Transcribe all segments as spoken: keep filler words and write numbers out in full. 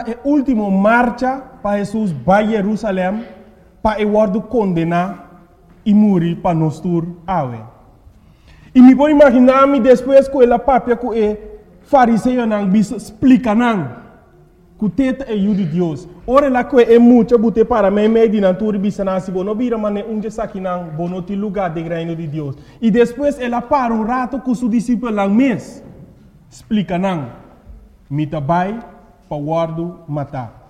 a última marcha para Jesus para Jerusalém, para ele ser condenado e morrer para nós tur ave. E me pode imaginar me depois que ela papia que é fariseu não bisa explica não. Que teta é o de Deus. Ora lá que é muito bote para mim me di natura bisa nasi bono vira mane unge sakinang bono ti lugar de reino de Deus. E depois ela para um rato com seu discípulo lang mes. Explica não. Mita vai para guardo matar.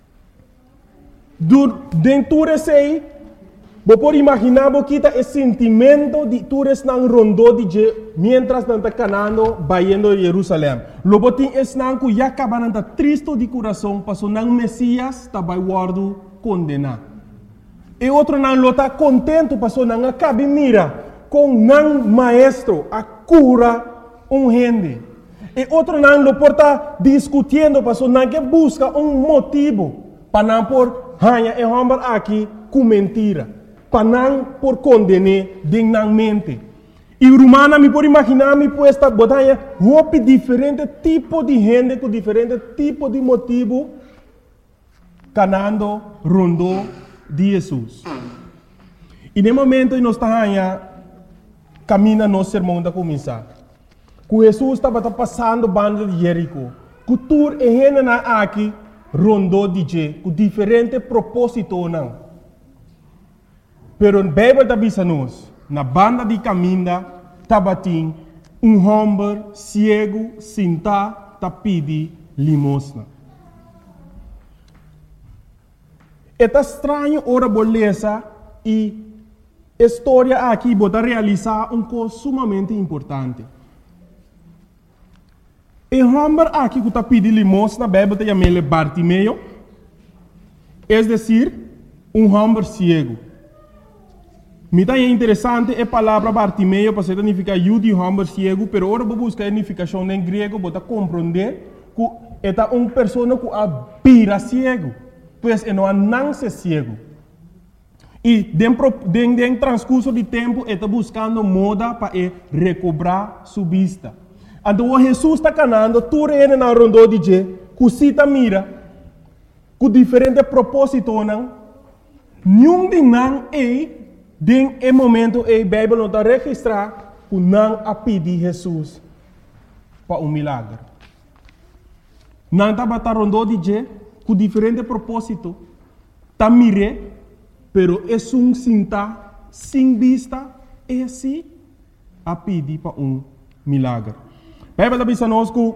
Dentro sei, você pode imaginar que está esse sentimento de todos não rondou de je, mientras não está canando, vaindo a Jerusalém. Logo tem esse não que já acaba não triste de coração, passou não Messias está vai guardo condenar. E outro não está contente, passou não acaba mira com não maestro a cura um gente. E outro não lo porta discutindo, passou não que busca um motivo para não por hanha e homem aqui com mentira. Para não por condenar dignamente. E Romana me pode imaginar me puesta botanha roupa diferente tipo de gente com diferente tipo de motivo canando rondo de Jesus. E no momento em nós estamos caminha nosso sermão da começar. Que Jesus estava passando banda de Jerico. Que tur e gente na aqui rondo de je com diferente propósito não. Pero a Bíblia está dizendo na banda de caminho, tabatim, um homem cego, sentado, tá pedi limosna. É estranho ora beleza e a história aqui pode realizar um coisa sumamente importante. O homem aqui que tá pedi limosna, a Bíblia está chamando Bartimeu, é decir, um homem cego. Me é interessante a palavra Bartimeu, porque significa eu de homem cego, mas agora vou buscar a significação em grego para compreender que é uma pessoa que é cego, pois é não nasce cego. E dentro do transcurso de tempo, está buscando moda para recobrar sua vista. Então, Jesus está canando, tudo é na ronda de je, que cita mira, com diferentes propósitos, não, nenhum de não é. Den e momento a Bíblia não está registrar que não a pedir Jesus para um milagre. Não está batendo de je com diferente propósito. Está mire, pero é um sinta sem vista e assim a pedir para um milagre. A Bíblia está dizendo que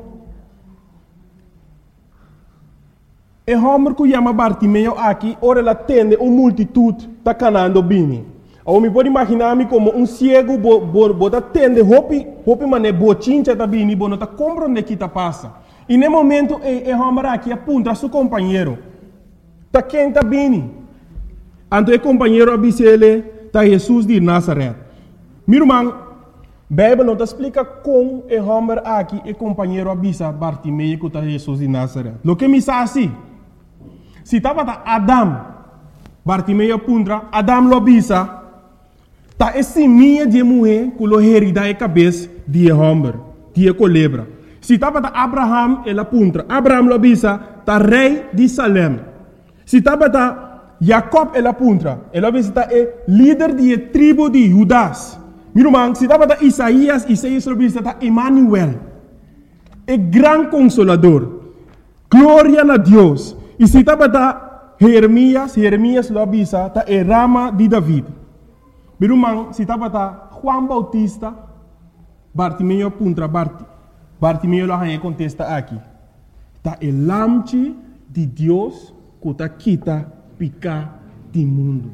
o homem que chama Bartimeu aqui, ora ele atende uma multitude está canando bem. Ou me pode imaginar-me como um cego bota tende hopi hopi mané bochincha tá bem, bono tá compreende que tá passa. E no momento é é homem aqui apunta a seu companheiro. Tá quem tá bem. Anto é companheiro avisa ele tá Jesus de Nazaré. Meu irmão, Bíblia não te explica como é homem aqui é companheiro avisa Bartimeu que tá Jesus de Nazaré. Lo que me sa assim. Se tava tá Adam, Bartimeu apunta, Adam lo avisa. Tá esse minha de mulher que lo herida a cabeça de homem, de colebra. Se tava da Abraham, ele apunta. Abraham lo avisa, tá rei de Salem. Se tava da Jacob, ele apunta. Ele avisa, tá é líder de tribo de Judas. Meu irmão, se tava da Isaías, Isaías lo avisa, tá Emmanuel. É grande consolador. Glória a Deus. E se tava da Jeremias, Jeremias lo avisa, tá é rama de David. Meu irmão, se estava tá Juan Bautista, Bartimeu apunta, Bart, Bartimeu lá contesta aqui. Tá o lamche de Deus que está quita picar do mundo.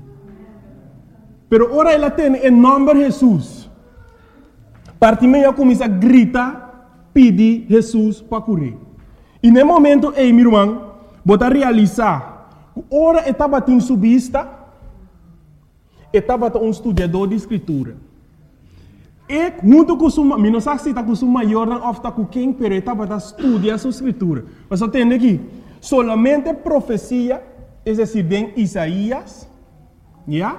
Pero ora ela tem em nome de Jesus. Bartimeu começa a gritar, pedir Jesus para curar. E no momento, ei, meu irmão, bota realizar, ora estava tendo sua vista. Estava um estudador de escritura. E junto com o meu, não sei se está com o maior, não está com quem, mas estava a estudar a sua escritura. Mas eu tenho aqui, solamente profecia, é decir, em Isaías, yeah?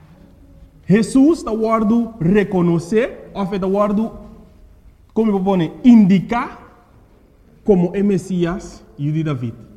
Jesus está guardando reconhecer, ou está guardando, como eu vou indicar, como é Messias e de David.